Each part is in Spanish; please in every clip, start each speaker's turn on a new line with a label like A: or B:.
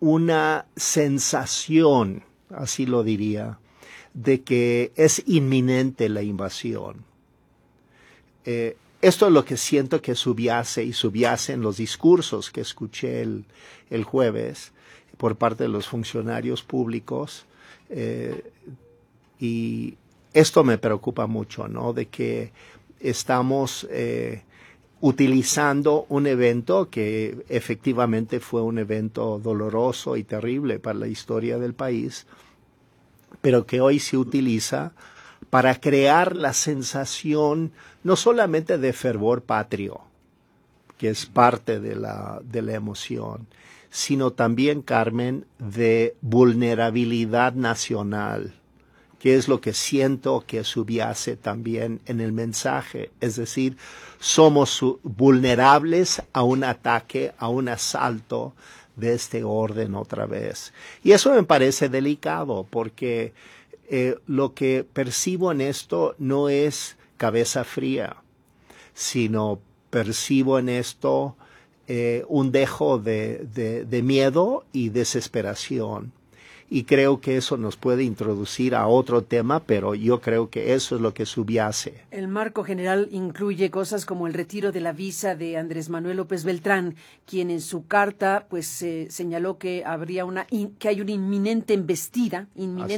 A: una sensación, así lo diría, de que es inminente la invasión. Esto es lo que siento que subyace en los discursos que escuché el jueves por parte de los funcionarios públicos, y esto me preocupa mucho, ¿no? De que estamos utilizando un evento que efectivamente fue un evento doloroso y terrible para la historia del país, pero que hoy se utiliza para crear la sensación no solamente de fervor patrio, que es parte de la emoción, sino también, Carmen, de vulnerabilidad nacional, que es lo que siento que subyace también en el mensaje. Es decir, somos vulnerables a un ataque, a un asalto de este orden otra vez. Y eso me parece delicado, porque lo que percibo en esto no es cabeza fría, sino percibo en esto un dejo de miedo y desesperación. Y creo que eso nos puede introducir a otro tema, pero yo creo que eso es lo que subyace.
B: El marco general incluye cosas como el retiro de la visa de Andrés Manuel López Beltrán, quien en su carta pues señaló que habría que hay una inminente embestida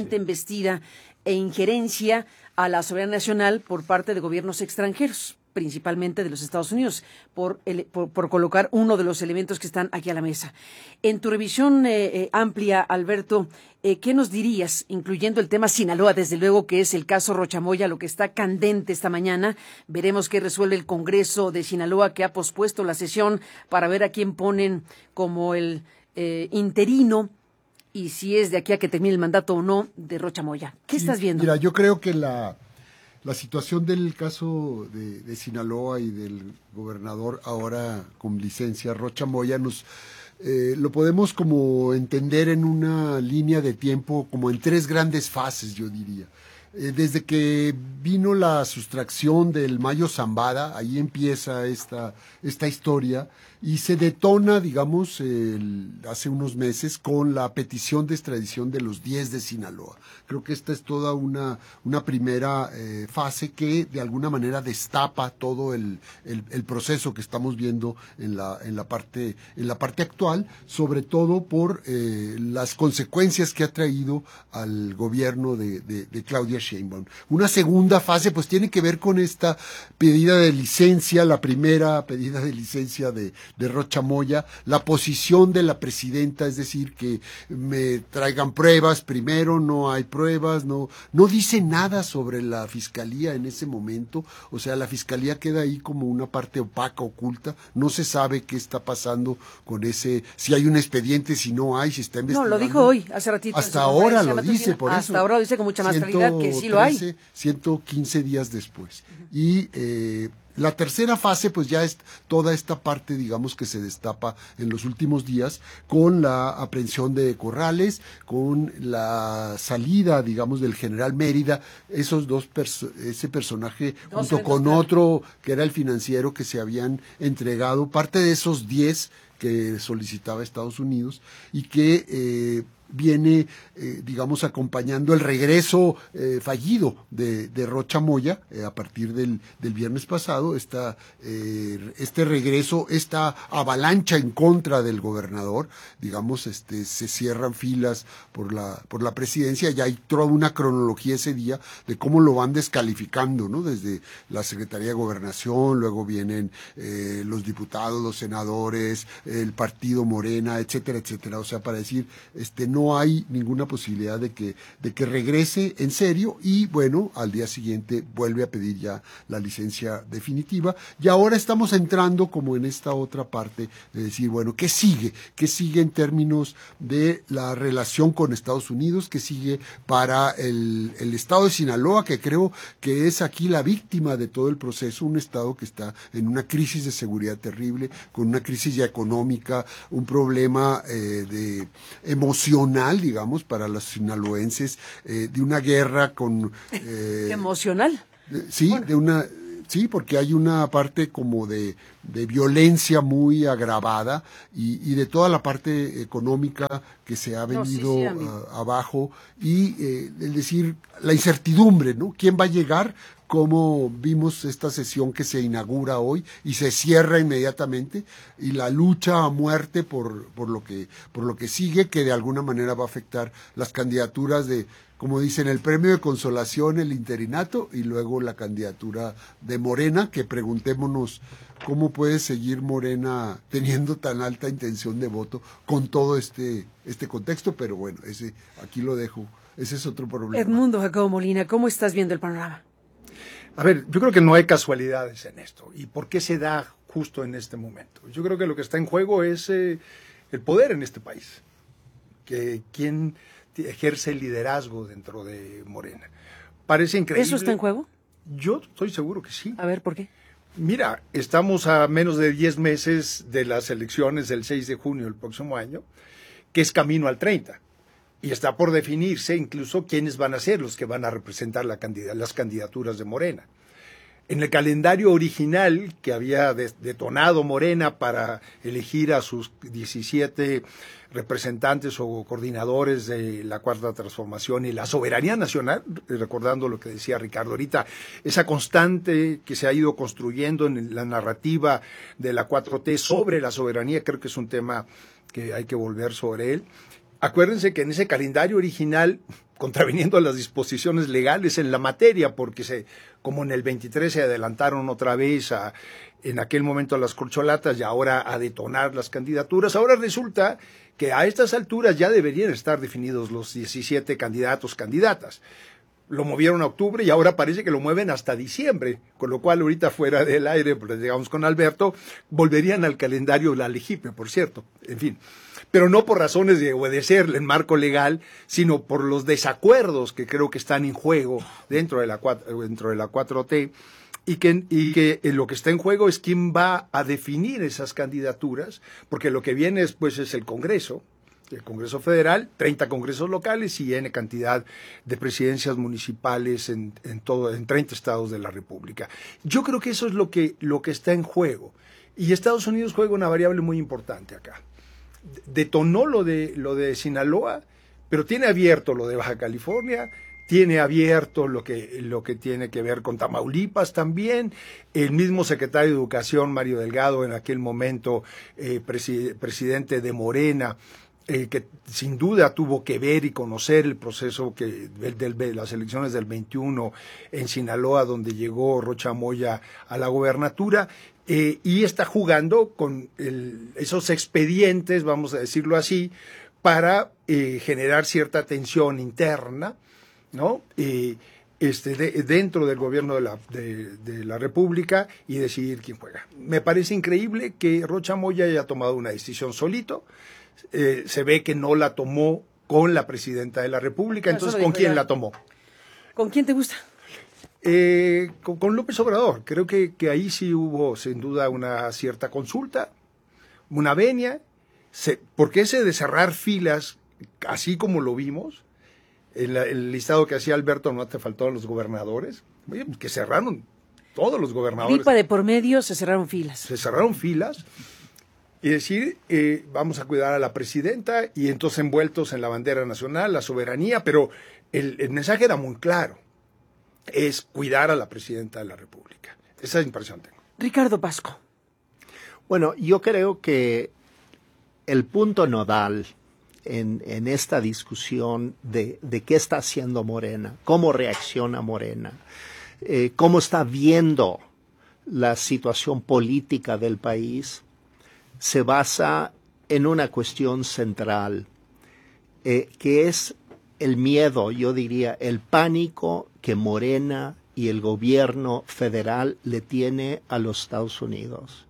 B: e injerencia a la soberanía nacional por parte de gobiernos extranjeros, principalmente de los Estados Unidos, por colocar uno de los elementos que están aquí a la mesa. En tu revisión amplia, Alberto, ¿qué nos dirías, incluyendo el tema Sinaloa, desde luego que es el caso Rochamoya, lo que está candente esta mañana? Veremos qué resuelve el Congreso de Sinaloa, que ha pospuesto la sesión para ver a quién ponen como el interino, y si es de aquí a que termine el mandato o no de Rochamoya. ¿Qué estás viendo?
C: Mira, yo creo que la situación del caso de Sinaloa y del gobernador ahora con licencia, Rochamoya, lo podemos como entender en una línea de tiempo como en tres grandes fases, yo diría. Desde que vino la sustracción del Mayo Zambada, ahí empieza esta historia, y se detona, digamos, hace unos meses con la petición de extradición de los 10 de Sinaloa. Creo que esta es toda una primera fase que de alguna manera destapa todo el proceso que estamos viendo en la parte actual, sobre todo por las consecuencias que ha traído al gobierno de Claudia Sheinbaum. Una segunda fase pues tiene que ver con esta pedida de licencia, la primera pedida de licencia de Rochamoya, la posición de la presidenta, es decir, que me traigan pruebas primero, no hay pruebas, no dice nada sobre la fiscalía en ese momento, o sea, la fiscalía queda ahí como una parte opaca, oculta, no se sabe qué está pasando con si hay un expediente, si no hay, si está investigando.
B: No, lo dijo hoy, hace ratito.
C: Hasta ahora lo dice, por eso.
B: Hasta ahora lo dice con mucha más claridad que sí lo hay.
C: 115 días después. Y la tercera fase, pues ya es toda esta parte, digamos, que se destapa en los últimos días, con la aprehensión de Corrales, con la salida, digamos, del general Mérida, ese personaje, junto con otro que era el financiero que se habían entregado, parte de esos 10 que solicitaba Estados Unidos y que viene, digamos, acompañando el regreso fallido de Rochamoya a partir del viernes pasado, este regreso, esta avalancha en contra del gobernador, digamos, se cierran filas por la presidencia, y hay toda una cronología ese día de cómo lo van descalificando, ¿no? Desde la Secretaría de Gobernación, luego vienen los diputados, los senadores, el partido Morena, etcétera, etcétera, o sea, para decir, no hay ninguna posibilidad de que regrese en serio, y bueno, al día siguiente vuelve a pedir ya la licencia definitiva, y ahora estamos entrando como en esta otra parte de decir, bueno, ¿qué sigue? ¿Qué sigue en términos de la relación con Estados Unidos? ¿Qué sigue para el estado de Sinaloa, que creo que es aquí la víctima de todo el proceso, un estado que está en una crisis de seguridad terrible, con una crisis ya económica, un problema emocional, digamos, para los sinaloenses, de una guerra con...
B: ¿Emocional?
C: Sí, bueno, Sí, porque hay una parte como de violencia muy agravada y de toda la parte económica que se ha venido abajo y es decir, la incertidumbre, ¿no? ¿Quién va a llegar? Como vimos esta sesión que se inaugura hoy y se cierra inmediatamente, y la lucha a muerte por lo que sigue, que de alguna manera va a afectar las candidaturas de, como dicen, el premio de consolación, el interinato, y luego la candidatura de Morena, que preguntémonos cómo puede seguir Morena teniendo tan alta intención de voto con todo este contexto, pero bueno, aquí lo dejo, ese es otro problema.
B: Edmundo Jacobo Molina, ¿cómo estás viendo el panorama?
D: A ver, yo creo que no hay casualidades en esto. ¿Y por qué se da justo en este momento? Yo creo que lo que está en juego es el poder en este país. Que quién ejerce el liderazgo dentro de Morena. Parece increíble.
B: ¿Eso está en juego?
D: Yo estoy seguro que sí.
B: A ver, ¿por qué?
D: Mira, estamos a menos de 10 meses de las elecciones del 6 de junio del próximo año, que es camino al 30. Y está por definirse incluso quiénes van a ser los que van a representar las candidaturas de Morena. En el calendario original que había detonado Morena para elegir a sus 17 representantes o coordinadores de la Cuarta Transformación y la soberanía nacional, recordando lo que decía Ricardo ahorita, esa constante que se ha ido construyendo en la narrativa de la 4T sobre la soberanía, creo que es un tema que hay que volver sobre él. Acuérdense que en ese calendario original, contraviniendo a las disposiciones legales en la materia, porque como en el 23 se adelantaron otra vez en aquel momento a las corcholatas y ahora a detonar las candidaturas, ahora resulta que a estas alturas ya deberían estar definidos los 17 candidatos, candidatas. Lo movieron a octubre y ahora parece que lo mueven hasta diciembre, con lo cual ahorita fuera del aire, pues digamos con Alberto, volverían al calendario la Legipe, por cierto, en fin. Pero no por razones de obedecer el marco legal, sino por los desacuerdos que creo que están en juego dentro de la 4T y que lo que está en juego es quién va a definir esas candidaturas, porque lo que viene después es el Congreso Federal, 30 congresos locales y N cantidad de presidencias municipales en 30 estados de la República. Yo creo que eso es lo que está en juego. Y Estados Unidos juega una variable muy importante acá. Detonó lo de Sinaloa, pero tiene abierto lo de Baja California, tiene abierto lo que tiene que ver con Tamaulipas también. El mismo secretario de Educación, Mario Delgado, en aquel momento presidente de Morena, que sin duda tuvo que ver y conocer el proceso de las elecciones del 21 en Sinaloa, donde llegó Rocha Moya a la gobernatura, y está jugando con esos expedientes, vamos a decirlo así, para generar cierta tensión interna, ¿no? Dentro del gobierno de la República y decidir quién juega. Me parece increíble que Rocha Moya haya tomado una decisión solito. Se ve que no la tomó con la presidenta de la República, entonces ¿con quién la tomó?
B: ¿Con quién te gusta?
D: Con López Obrador. Creo que ahí sí hubo sin duda una cierta consulta, una venia, porque ese de cerrar filas, así como lo vimos, el listado que hacía Alberto, no te faltaron los gobernadores, que cerraron todos los gobernadores.
B: Gripa de por medio, se cerraron filas.
D: Se cerraron filas. Y decir, vamos a cuidar a la presidenta y entonces envueltos en la bandera nacional, la soberanía, pero el mensaje era muy claro, es cuidar a la presidenta de la República. Esa impresión tengo.
B: Ricardo Pasco.
A: Bueno, yo creo que el punto nodal en esta discusión de qué está haciendo Morena, cómo reacciona Morena, cómo está viendo la situación política del país, se basa en una cuestión central, que es el miedo, yo diría, el pánico que Morena y el gobierno federal le tiene a los Estados Unidos.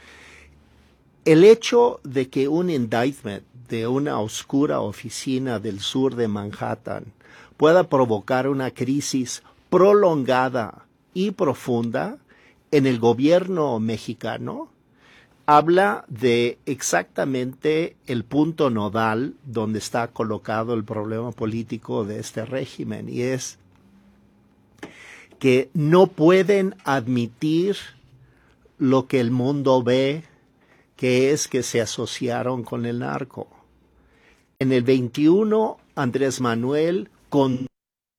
A: El hecho de que un indictment de una oscura oficina del sur de Manhattan pueda provocar una crisis prolongada y profunda en el gobierno mexicano, habla de exactamente el punto nodal donde está colocado el problema político de este régimen, y es que no pueden admitir lo que el mundo ve, que es que se asociaron con el narco. En el 21, Andrés Manuel, con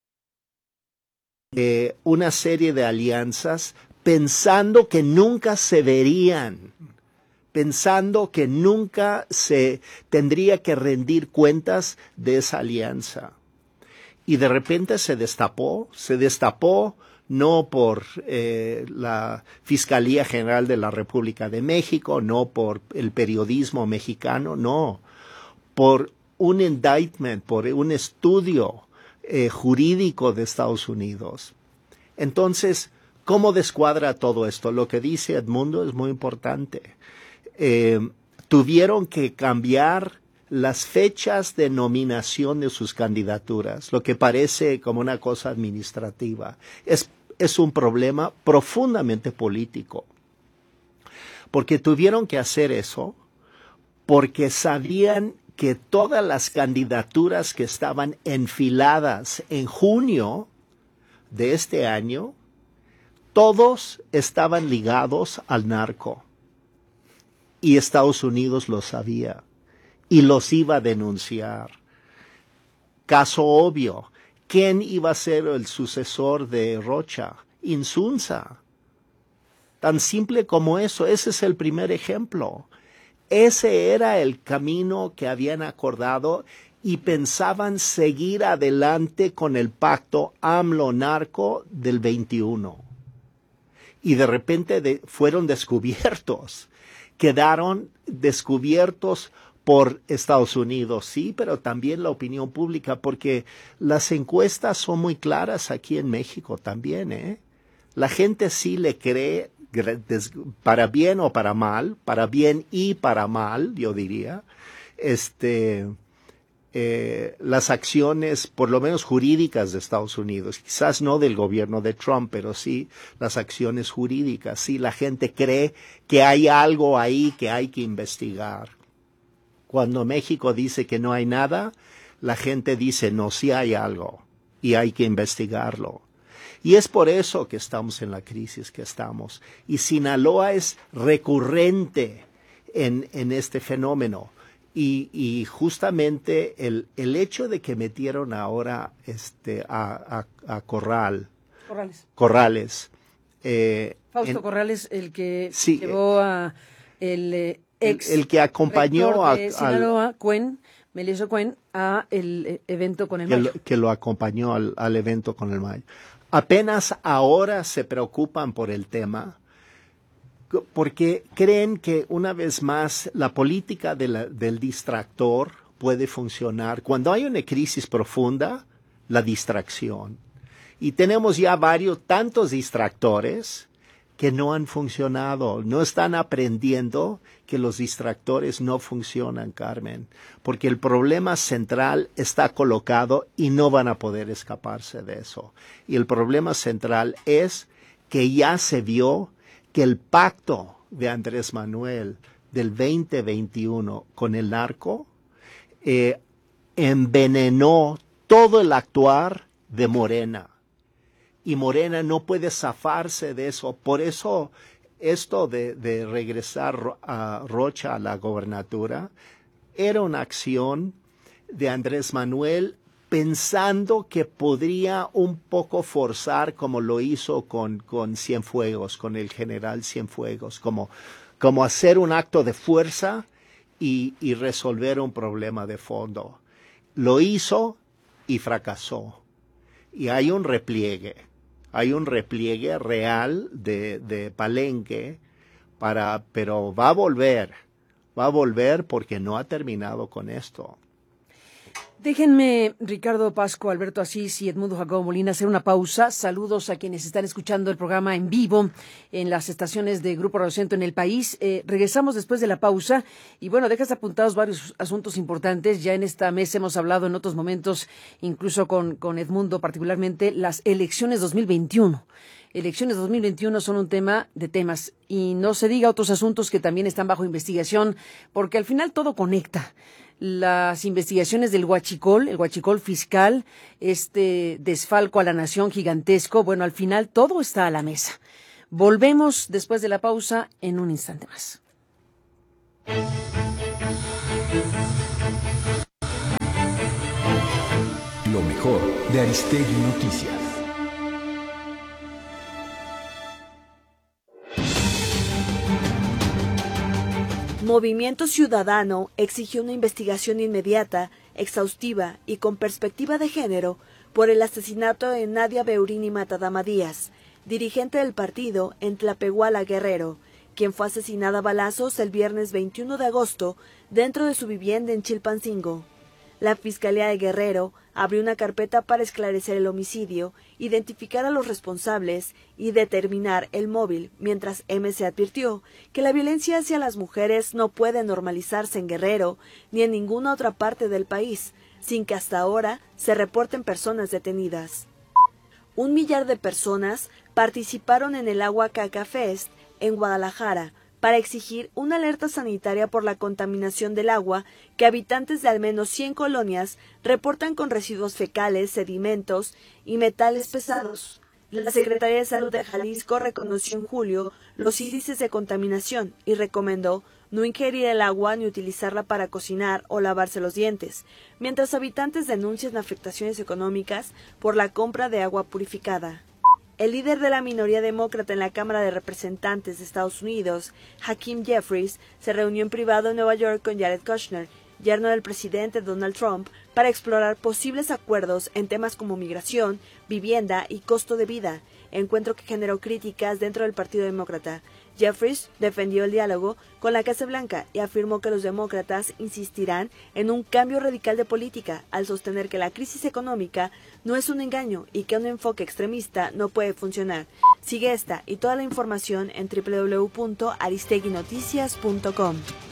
A: una serie de alianzas, pensando que nunca se verían, pensando que nunca se tendría que rendir cuentas de esa alianza. Y de repente se destapó no por la Fiscalía General de la República de México, no por el periodismo mexicano, no, por un indictment, por un estudio jurídico de Estados Unidos. Entonces, ¿cómo descuadra todo esto? Lo que dice Edmundo es muy importante. Tuvieron que cambiar las fechas de nominación de sus candidaturas, lo que parece como una cosa administrativa. Es un problema profundamente político, porque tuvieron que hacer eso porque sabían que todas las candidaturas que estaban enfiladas en junio de este año, todos estaban ligados al narco. Y Estados Unidos lo sabía y los iba a denunciar. Caso obvio, ¿quién iba a ser el sucesor de Rocha? Insunza. Tan simple como eso, ese es el primer ejemplo. Ese era el camino que habían acordado y pensaban seguir adelante con el pacto AMLO-narco del 21. Y de repente fueron descubiertos. Quedaron descubiertos por Estados Unidos, sí, pero también la opinión pública, porque las encuestas son muy claras aquí en México también, ¿eh? La gente sí le cree, para bien o para mal, para bien y para mal, yo diría, las acciones, por lo menos jurídicas de Estados Unidos, quizás no del gobierno de Trump, pero sí las acciones jurídicas. Sí, la gente cree que hay algo ahí que hay que investigar. Cuando México dice que no hay nada, la gente dice no, sí hay algo y hay que investigarlo. Y es por eso que estamos en la crisis que estamos. Y Sinaloa es recurrente en este fenómeno. Y justamente el hecho de que metieron ahora a Corrales.
B: Fausto Corrales, el que
A: sí,
B: llevó a el ex
A: el que acompañó a
B: Sinaloa, Melesio Cuen, a el evento con el Mayo.
A: Que lo acompañó al evento con el Mayo. Apenas ahora se preocupan por el tema, porque creen que una vez más la política del distractor puede funcionar. Cuando hay una crisis profunda, la distracción. Y tenemos ya tantos distractores que no han funcionado. No están aprendiendo que los distractores no funcionan, Carmen, porque el problema central está colocado y no van a poder escaparse de eso. Y el problema central es que ya se vio que el pacto de Andrés Manuel del 2021 con el narco envenenó todo el actuar de Morena. Y Morena no puede zafarse de eso. Por eso esto de regresar a Rocha a la gobernatura era una acción de Andrés Manuel pensando que podría un poco forzar, como lo hizo con Cienfuegos, con el general Cienfuegos, como hacer un acto de fuerza y resolver un problema de fondo. Lo hizo y fracasó. Y hay un repliegue real de Palenque, pero va a volver porque no ha terminado con esto.
B: Déjenme, Ricardo Pasco, Alberto Asís y Edmundo Jacobo Molina, hacer una pausa. Saludos a quienes están escuchando el programa en vivo en las estaciones de Grupo Radio Centro en el país. Regresamos después de la pausa y bueno, dejas apuntados varios asuntos importantes. Ya en esta mesa hemos hablado en otros momentos, incluso con Edmundo particularmente, las elecciones 2021. Elecciones 2021 son un tema de temas y no se diga otros asuntos que también están bajo investigación porque al final todo conecta. las investigaciones del huachicol, el huachicol fiscal, este desfalco a la nación gigantesco. Bueno, al final todo está a la mesa. Volvemos después de la pausa en un instante más.
E: Lo mejor de Aristegui Noticias.
F: Movimiento Ciudadano exigió una investigación inmediata, exhaustiva y con perspectiva de género por el asesinato de Nadia Beurini Matadama Díaz, dirigente del partido en Tlapehuala, Guerrero, quien fue asesinada a balazos el viernes 21 de agosto dentro de su vivienda en Chilpancingo. La Fiscalía de Guerrero abrió una carpeta para esclarecer el homicidio, identificar a los responsables y determinar el móvil, mientras MC advirtió que la violencia hacia las mujeres no puede normalizarse en Guerrero ni en ninguna otra parte del país, sin que hasta ahora se reporten personas detenidas. 1 millar de personas participaron en el Agua Caca Fest en Guadalajara para exigir una alerta sanitaria por la contaminación del agua que habitantes de al menos 100 colonias reportan con residuos fecales, sedimentos y metales pesados. La Secretaría de Salud de Jalisco reconoció en julio los índices de contaminación y recomendó no ingerir el agua ni utilizarla para cocinar o lavarse los dientes, mientras habitantes denuncian afectaciones económicas por la compra de agua purificada. El líder de la minoría demócrata en la Cámara de Representantes de Estados Unidos, Hakeem Jeffries, se reunió en privado en Nueva York con Jared Kushner, yerno del presidente Donald Trump, para explorar posibles acuerdos en temas como migración, vivienda y costo de vida, encuentro que generó críticas dentro del Partido Demócrata. Jeffries defendió el diálogo con la Casa Blanca y afirmó que los demócratas insistirán en un cambio radical de política al sostener que la crisis económica no es un engaño y que un enfoque extremista no puede funcionar. Sigue esta y toda la información en www.aristeguinoticias.com.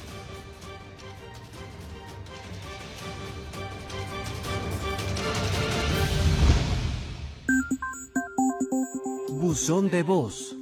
E: Buzón de voz.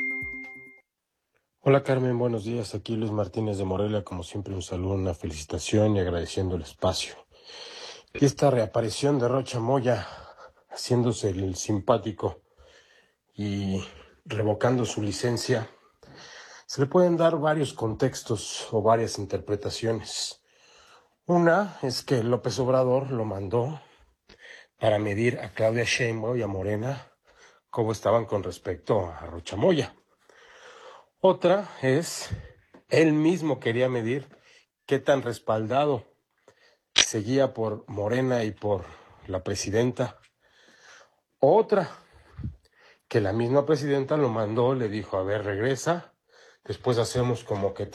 G: Hola Carmen, buenos días. Aquí Luis Martínez de Morelia, como siempre un saludo, una felicitación y agradeciendo el espacio. Y esta reaparición de Rocha Moya, haciéndose el simpático y revocando su licencia, se le pueden dar varios contextos o varias interpretaciones. Una es que López Obrador lo mandó para medir a Claudia Sheinbaum y a Morena cómo estaban con respecto a Rocha Moya. Otra es, él mismo quería medir qué tan respaldado seguía por Morena y por la presidenta. Otra, que la misma presidenta lo mandó, le dijo, a ver, regresa, después hacemos como que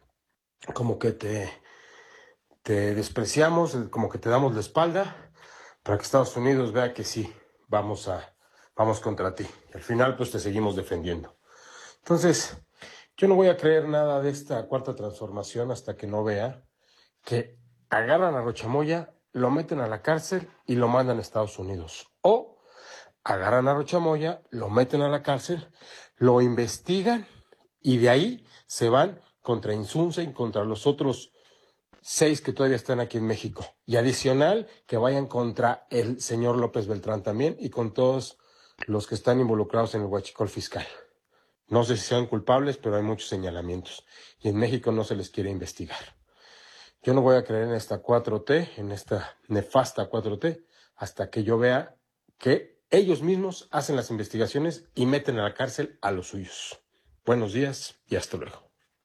G: te despreciamos, como que te damos la espalda, para que Estados Unidos vea que sí, vamos contra ti. Y al final, pues te seguimos defendiendo. Entonces, yo no voy a creer nada de esta cuarta transformación hasta que no vea que agarran a Rocha Moya, lo meten a la cárcel y lo mandan a Estados Unidos. O agarran a Rocha Moya, lo meten a la cárcel, lo investigan y de ahí se van contra Insunza y contra los otros 6 que todavía están aquí en México. Y adicional, que vayan contra el señor López Beltrán también y con todos los que están involucrados en el huachicol fiscal. No sé si sean culpables, pero hay muchos señalamientos. Y en México no se les quiere investigar. Yo no voy a creer en esta 4T, en esta nefasta 4T, hasta que yo vea que ellos mismos hacen las investigaciones y meten a la cárcel a los suyos. Buenos días y hasta luego.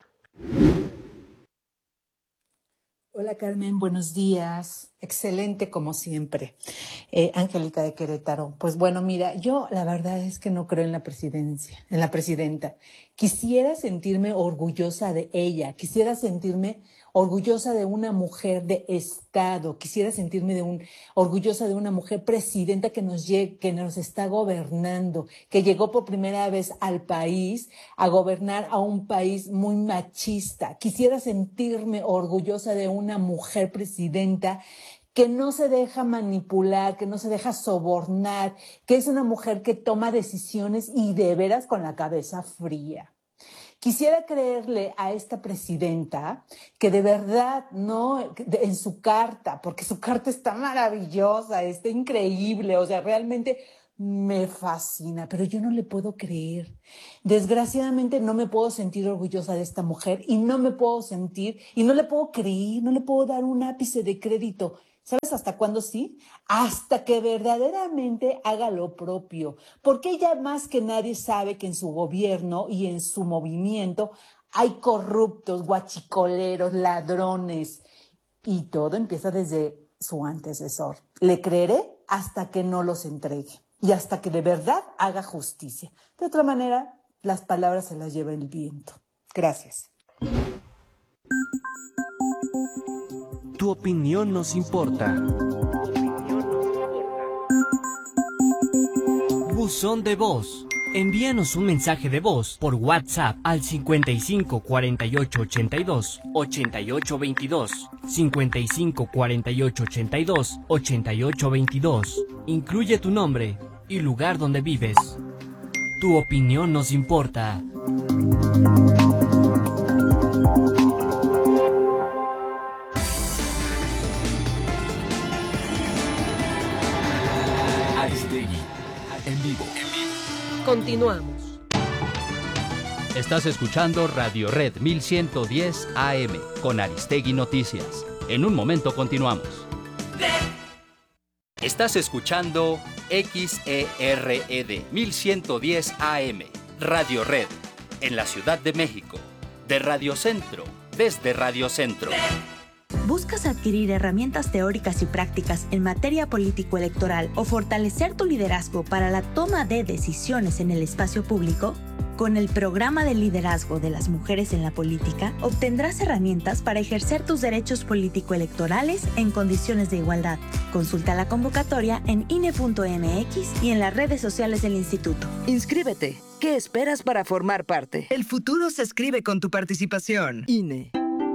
H: Hola Carmen, buenos días. Excelente como siempre. Angélica de Querétaro. Pues bueno, mira, yo la verdad es que no creo en la presidenta. Quisiera sentirme orgullosa de ella, quisiera sentirme orgullosa de una mujer de Estado, quisiera sentirme orgullosa de una mujer presidenta que nos está gobernando, que llegó por primera vez al país a gobernar a un país muy machista. Quisiera sentirme orgullosa de una mujer presidenta que no se deja manipular, que no se deja sobornar, que es una mujer que toma decisiones y de veras con la cabeza fría. Quisiera creerle a esta presidenta que de verdad, no, en su carta, porque su carta está maravillosa, está increíble, o sea, realmente me fascina, pero yo no le puedo creer. Desgraciadamente no me puedo sentir orgullosa de esta mujer y no me puedo sentir, y no le puedo creer, no le puedo dar un ápice de crédito. ¿Sabes hasta cuándo sí? Hasta que verdaderamente haga lo propio, porque ella más que nadie sabe que en su gobierno y en su movimiento hay corruptos, guachicoleros, ladrones, y todo empieza desde su antecesor. Le creeré hasta que no los entregue y hasta que de verdad haga justicia. De otra manera, las palabras se las lleva el viento. Gracias.
E: Tu opinión nos importa. Buzón de voz. Envíanos un mensaje de voz por WhatsApp al 55 48 82 88 22, 55 48 82 88 22. Incluye tu nombre y lugar donde vives. Tu opinión nos importa.
I: Aristegui, en vivo.
J: Continuamos.
K: Estás escuchando Radio Red 1110 AM con Aristegui Noticias. En un momento continuamos. Estás escuchando XERED 1110 AM, Radio Red, en la Ciudad de México. De Radio Centro, desde Radio Centro.
L: ¿Buscas adquirir herramientas teóricas y prácticas en materia político-electoral o fortalecer tu liderazgo para la toma de decisiones en el espacio público? Con el programa de liderazgo de las mujeres en la política, obtendrás herramientas para ejercer tus derechos político-electorales en condiciones de igualdad. Consulta la convocatoria en INE.mx y en las redes sociales del instituto.
J: Inscríbete. ¿Qué esperas para formar parte?
M: El futuro se escribe con tu participación.
J: INE.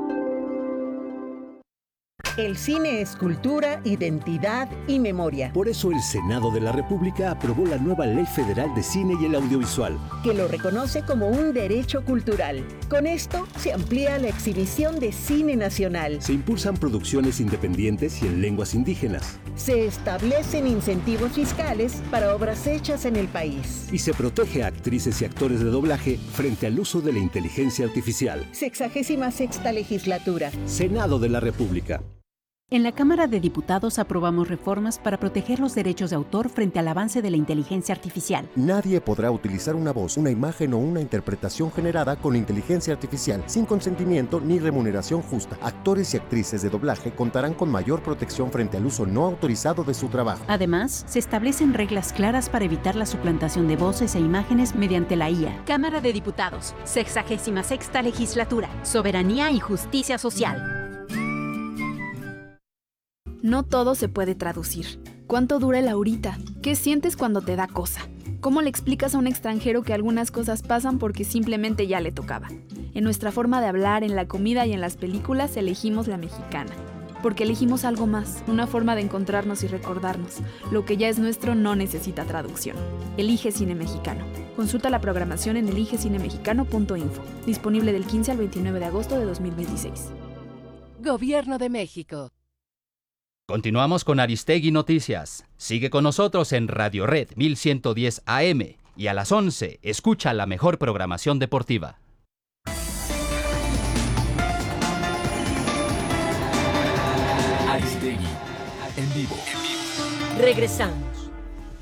N: El cine es cultura, identidad y memoria.
O: Por eso el Senado de la República aprobó la nueva Ley Federal de Cine y el Audiovisual,
N: que lo reconoce como un derecho cultural. Con esto se amplía la exhibición de cine nacional.
O: Se impulsan producciones independientes y en lenguas indígenas.
N: Se establecen incentivos fiscales para obras hechas en el país.
O: Y se protege a actrices y actores de doblaje frente al uso de la inteligencia artificial.
N: 66ª legislatura.
O: Senado de la República.
P: En la Cámara de Diputados aprobamos reformas para proteger los derechos de autor frente al avance de la inteligencia artificial.
Q: Nadie podrá utilizar una voz, una imagen o una interpretación generada con inteligencia artificial sin consentimiento ni remuneración justa. Actores y actrices de doblaje contarán con mayor protección frente al uso no autorizado de su trabajo.
P: Además, se establecen reglas claras para evitar la suplantación de voces e imágenes mediante la IA.
R: Cámara de Diputados, 66ª legislatura, Soberanía y Justicia Social.
S: No todo se puede traducir. ¿Cuánto dura el ahorita? ¿Qué sientes cuando te da cosa? ¿Cómo le explicas a un extranjero que algunas cosas pasan porque simplemente ya le tocaba? En nuestra forma de hablar, en la comida y en las películas elegimos la mexicana. Porque elegimos algo más, una forma de encontrarnos y recordarnos. Lo que ya es nuestro no necesita traducción. Elige Cine Mexicano. Consulta la programación en eligecinemexicano.info. Disponible del 15 al 29 de agosto de 2026.
J: Gobierno de México.
K: Continuamos con Aristegui Noticias. Sigue con nosotros en Radio Red 1110 AM y a las 11 escucha la mejor programación deportiva.
I: Aristegui, en vivo.
J: Regresamos.